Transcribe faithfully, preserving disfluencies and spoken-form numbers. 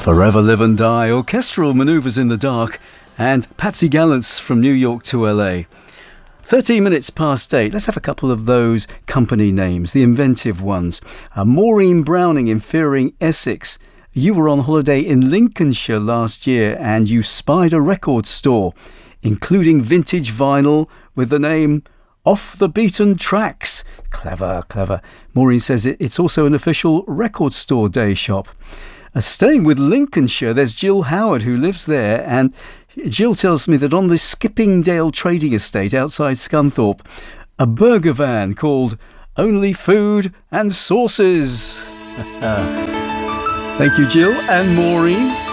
Forever Live and Die, Orchestral Manoeuvres in the Dark, and Patsy Gallant's From New York to L A. thirteen minutes past eight. Let's have a couple of those company names, the inventive ones. Uh, Maureen Browning in Fearing, Essex. You were on holiday in Lincolnshire last year and you spied a record store, including vintage vinyl with the name Off the Beaten Tracks. Clever, clever. Maureen says it, it's also an official record store day shop. Uh, staying with Lincolnshire, there's Jill Howard who lives there, and Jill tells me that on the Skippingdale trading estate outside Scunthorpe, a burger van called Only Food and Sauces. Thank you, Jill and Maureen.